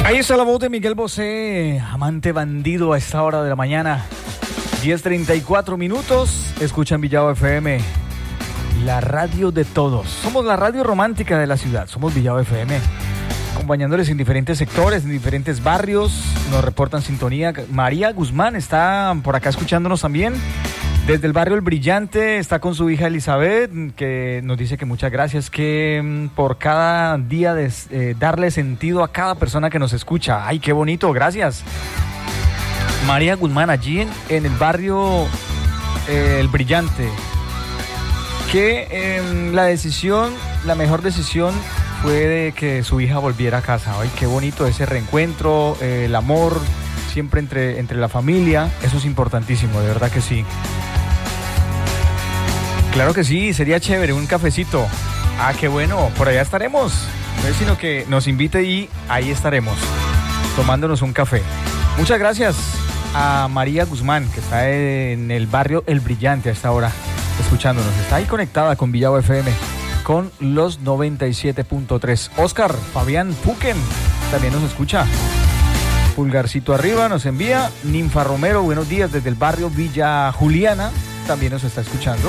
Ahí está la voz de Miguel Bosé, amante bandido a esta hora de la mañana. 10:34 minutos. Escuchan Villavo FM, la radio de todos. Somos la radio romántica de la ciudad. Somos Villavo FM, acompañándoles en diferentes sectores, en diferentes barrios. Nos reportan sintonía. María Guzmán está por acá escuchándonos también. Desde el barrio El Brillante está con su hija Elizabeth, que nos dice que muchas gracias, que por cada día darle sentido a cada persona que nos escucha. ¡Ay, qué bonito! Gracias. María Guzmán, allí en el barrio El Brillante, que la mejor decisión fue de que su hija volviera a casa. ¡Ay, qué bonito ese reencuentro, el amor siempre entre la familia! Eso es importantísimo, de verdad que sí. Claro que sí, sería chévere, un cafecito. Ah, qué bueno, por allá estaremos. No es sino que nos invite y ahí estaremos, tomándonos un café. Muchas gracias a María Guzmán, que está en el barrio El Brillante a esta hora, escuchándonos. Está ahí conectada con Villavo FM, con los 97.3. Oscar Fabián Puquen también nos escucha. Pulgarcito arriba nos envía. Ninfa Romero, buenos días desde el barrio Villa Juliana, también nos está escuchando.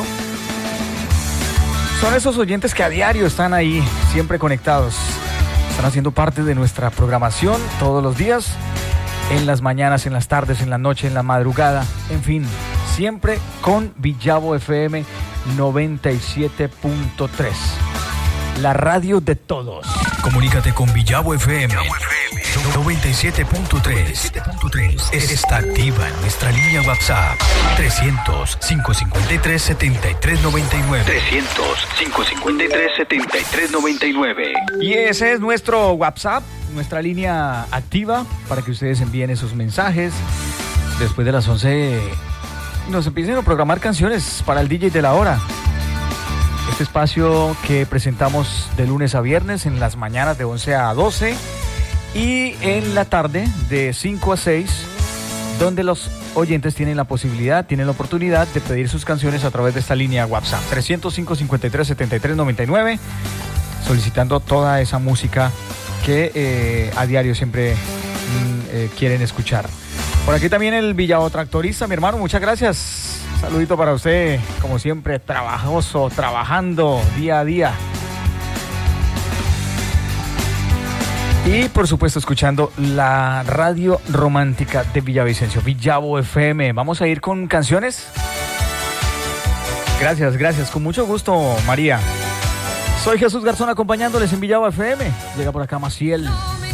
Son esos oyentes que a diario están ahí, siempre conectados. Están haciendo parte de nuestra programación todos los días, en las mañanas, en las tardes, en la noche, en la madrugada. En fin, siempre con Villavo FM 97.3. La radio de todos. Comunícate con Villavo FM 97.3. Está activa en nuestra línea WhatsApp 300-553-7399. 300-553-7399. Y ese es nuestro WhatsApp, nuestra línea activa, para que ustedes envíen esos mensajes. Después de las 11 nos empiecen a programar canciones para el DJ de la hora. Este espacio que presentamos de lunes a viernes en las mañanas de 11 a 12 y en la tarde de 5 a 6, donde los oyentes tienen la posibilidad, tienen la oportunidad de pedir sus canciones a través de esta línea WhatsApp 300-553-7399, solicitando toda esa música que a diario siempre quieren escuchar. Por aquí también el Villavo Tractorista, mi hermano, muchas gracias. Saludito para usted, como siempre, trabajoso, trabajando día a día. Y por supuesto escuchando la radio romántica de Villavicencio, Villavo FM. Vamos a ir con canciones. Gracias, con mucho gusto, María. Soy Jesús Garzón acompañándoles en Villavo FM. Llega por acá Maciel.